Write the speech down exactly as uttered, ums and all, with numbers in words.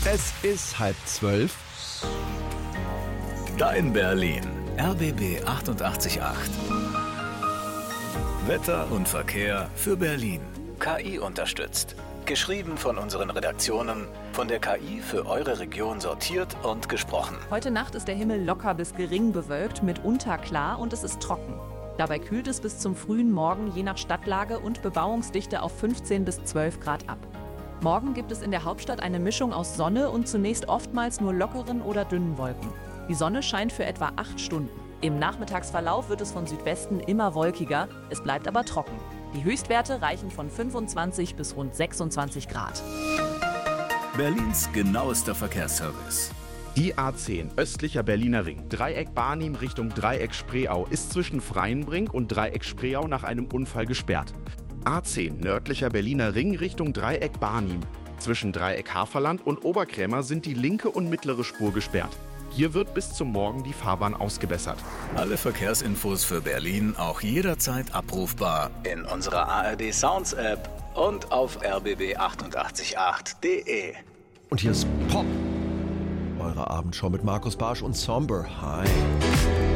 Es ist halb zwölf. Dein Berlin. R B B achtundachtzig Komma acht. Wetter und Verkehr für Berlin. K I unterstützt. Geschrieben von unseren Redaktionen, von der K I für eure Region sortiert und gesprochen. Heute Nacht ist der Himmel locker bis gering bewölkt, mitunter klar und es ist trocken. Dabei kühlt es bis zum frühen Morgen je nach Stadtlage und Bebauungsdichte auf fünfzehn bis zwölf Grad ab. Morgen gibt es in der Hauptstadt eine Mischung aus Sonne und zunächst oftmals nur lockeren oder dünnen Wolken. Die Sonne scheint für etwa acht Stunden. Im Nachmittagsverlauf wird es von Südwesten immer wolkiger, es bleibt aber trocken. Die Höchstwerte reichen von fünfundzwanzig bis rund sechsundzwanzig Grad. Berlins genauester Verkehrsservice. Die A zehn, östlicher Berliner Ring, Dreieck Barnim Richtung Dreieck Spreeau, ist zwischen Freienbrink und Dreieck Spreeau nach einem Unfall gesperrt. A zehn, nördlicher Berliner Ring Richtung Dreieck Barnim. Zwischen Dreieck Haferland und Oberkrämer sind die linke und mittlere Spur gesperrt. Hier wird bis zum Morgen die Fahrbahn ausgebessert. Alle Verkehrsinfos für Berlin auch jederzeit abrufbar in unserer A R D Sounds App und auf r b b achtundachtzig Komma acht punkt de. Und hier ist Pop, eure Abendshow mit Markus Barsch und Somber. Hi.